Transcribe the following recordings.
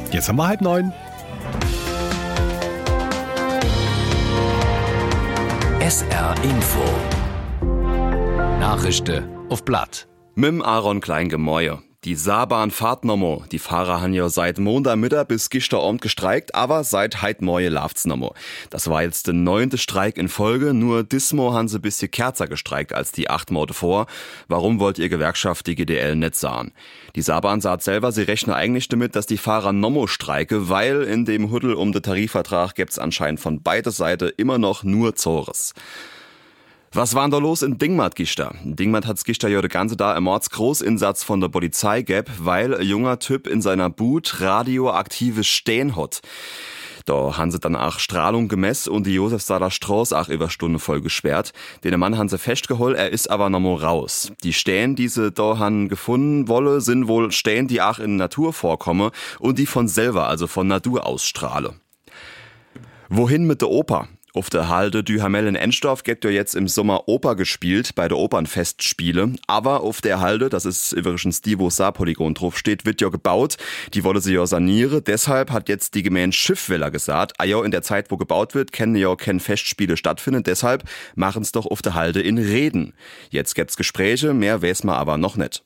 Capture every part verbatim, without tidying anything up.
Jetzt haben wir halb neun. S R Info. Nachrichten auf Blatt. Mit Aaron Kleingemäuer. Die Saarbahn fahrt nommo. Die Fahrer haben ja seit Montagmittag bis gestern Abend gestreikt, aber seit heut Morgen läuft's nommo. Das war jetzt der neunte Streik in Folge, nur diesmal haben sie ein bisschen kürzer gestreikt als die acht Monate vor. Warum wollt ihr Gewerkschaft die G D L nicht sagen? Die Saarbahn sagt selber, sie rechnen eigentlich damit, dass die Fahrer nommo streike, weil in dem Huddel um den Tarifvertrag gibt's anscheinend von beider Seite immer noch nur Zores. Was war denn da los in Dingmat gestern? Dingmat hat's gestern ja den ganzen Tag im Mordsgroßinsatz von der Polizei gab, weil ein junger Typ in seiner Boot radioaktive Stehen hat. Da haben sie dann auch Strahlung gemessen und die Josefstader Straße auch über Stunde voll gesperrt. Den Mann haben sie festgeholt, er ist aber noch mal raus. Die Stehen, die sie da haben gefunden wolle, sind wohl Stehen, die auch in der Natur vorkommen und die von selber, also von Natur ausstrahle. Wohin mit der Oper? Auf der Halde Duhamel in Enstorf gibt ja jetzt im Sommer Oper gespielt bei der Opernfestspiele. Aber auf der Halde, das ist übrigens die, wo Saarpolygon drauf steht, wird ja gebaut. Die wolle sie ja sanieren. Deshalb hat jetzt die Gemeinde Schiffweller gesagt, ah ja, in der Zeit, wo gebaut wird, können ja keine Festspiele stattfinden. Deshalb machen's doch auf der Halde in Reden. Jetzt gibt's Gespräche, mehr weiß man aber noch nicht.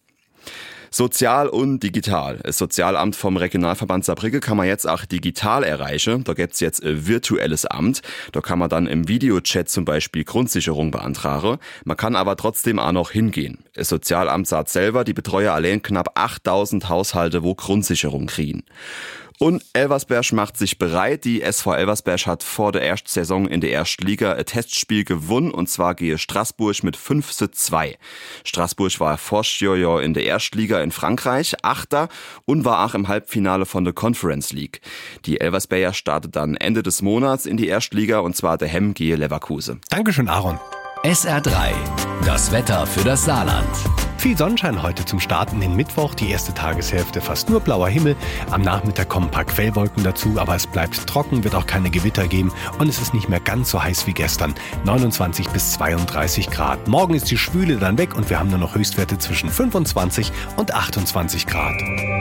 Sozial und digital. Das Sozialamt vom Regionalverband Saarbrücken kann man jetzt auch digital erreichen. Da gibt's jetzt ein virtuelles Amt. Da kann man dann im Videochat zum Beispiel Grundsicherung beantragen. Man kann aber trotzdem auch noch hingehen. Das Sozialamt sagt selber, die Betreuer allein knapp achttausend Haushalte, wo Grundsicherung kriegen. Und Elversberg macht sich bereit. Die S V Elversberg hat vor der ersten Saison in der ersten Liga ein Testspiel gewonnen, und zwar gehe Straßburg mit fünf zu zwei. Straßburg war Vorjahr in der ersten Liga in Frankreich, Achter, und war auch im Halbfinale von der Conference League. Die Elversberger startet dann Ende des Monats in die erste Liga, und zwar der Hemm gehe Leverkusen. Dankeschön, Aaron. S R drei. Das Wetter für das Saarland. Viel Sonnenschein heute zum Starten in den Mittwoch. Die erste Tageshälfte fast nur blauer Himmel. Am Nachmittag kommen ein paar Quellwolken dazu, aber es bleibt trocken, wird auch keine Gewitter geben und es ist nicht mehr ganz so heiß wie gestern. neunundzwanzig bis zweiunddreißig Grad. Morgen ist die Schwüle dann weg und wir haben nur noch Höchstwerte zwischen fünfundzwanzig und achtundzwanzig Grad.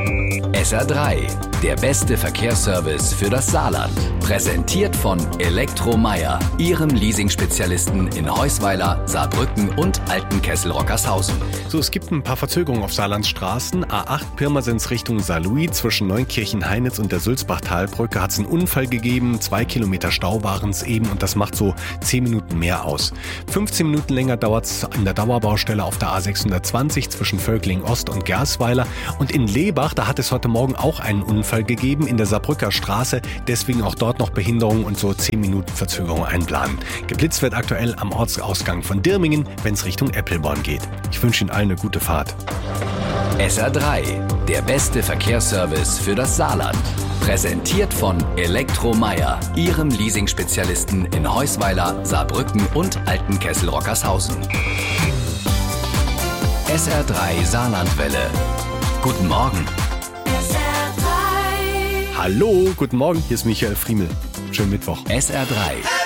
S R drei. Der beste Verkehrsservice für das Saarland. Präsentiert von Elektromeier, Ihrem Leasing-Spezialisten in Heusweiler, Saarbrücken und Altenkessel-Rockershausen. So, es gibt ein paar Verzögerungen auf Saarlands Straßen. A acht Pirmasens Richtung Saarlouis zwischen Neunkirchen-Heinitz und der Sulzbachtalbrücke hat es einen Unfall gegeben. Zwei Kilometer Stau waren es eben und das macht so zehn Minuten mehr aus. fünfzehn Minuten länger dauert es an der Dauerbaustelle auf der A sechshundertzwanzig zwischen Völkling Ost und Gersweiler. Und in Lebach, da hat es heute Morgen auch einen Unfall gegeben in der Saarbrücker Straße. Deswegen auch dort noch Behinderung und so zehn Minuten Verzögerung einplanen. Geblitzt wird aktuell am Ortsausgang von Dirmingen, wenn es Richtung Eppelborn geht. Ich wünsche Ihnen allen eine gute Fahrt. S R drei. Der beste Verkehrsservice für das Saarland. Präsentiert von Elektromeier, Ihrem Leasing-Spezialisten in Heusweiler, Saarbrücken und Altenkessel-Rockershausen. S R drei Saarlandwelle. Guten Morgen. S R drei. Hallo, guten Morgen, hier ist Michael Friemel. Schönen Mittwoch. S R drei.